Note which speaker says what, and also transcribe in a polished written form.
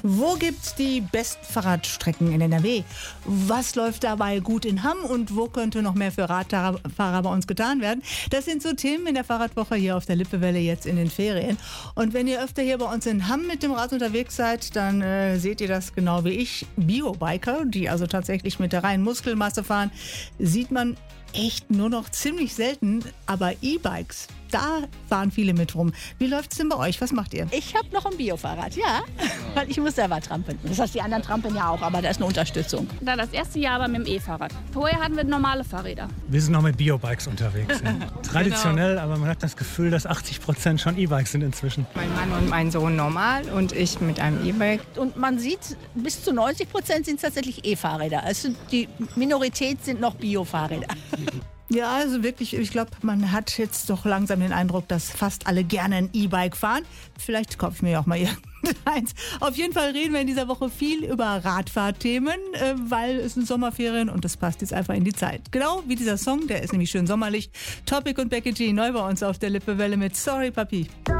Speaker 1: Wo gibt's die besten Fahrradstrecken in NRW? Was läuft dabei gut in Hamm und wo könnte noch mehr für Radfahrer bei uns getan werden? Das sind so Themen in der Fahrradwoche hier auf der Lippewelle jetzt in den Ferien. Und wenn ihr öfter hier bei uns in Hamm mit dem Rad unterwegs seid, dann seht ihr das genau wie ich. Biobiker, die also tatsächlich mit der reinen Muskelmasse fahren, sieht man echt nur noch ziemlich selten. Aber E-Bikes, da fahren viele mit rum. Wie läuft's denn bei euch? Was macht ihr?
Speaker 2: Ich habe noch ein Biofahrrad, ja. Weil ich muss selber trampeln. Das heißt, die anderen trampeln ja auch, aber da ist eine Unterstützung.
Speaker 3: Da das erste Jahr aber mit dem E-Fahrrad. Vorher hatten wir normale Fahrräder.
Speaker 4: Wir sind noch mit Biobikes unterwegs. Ja. Traditionell, genau. Aber man hat das Gefühl, dass 80% schon E-Bikes sind inzwischen.
Speaker 5: Mein Mann und mein Sohn normal und ich mit einem E-Bike.
Speaker 2: Und man sieht, bis zu 90% sind es tatsächlich E-Fahrräder. Also die Minorität sind noch Biofahrräder.
Speaker 1: Ja, also wirklich, ich glaube, man hat jetzt doch langsam den Eindruck, dass fast alle gerne ein E-Bike fahren. Vielleicht kaufe ich mir ja auch mal irgendeins. Auf jeden Fall reden wir in dieser Woche viel über Radfahrthemen, weil es sind Sommerferien und das passt jetzt einfach in die Zeit. Genau wie dieser Song, der ist nämlich schön sommerlich. Topic und Becky G neu bei uns auf der Lippewelle mit Sorry Papi.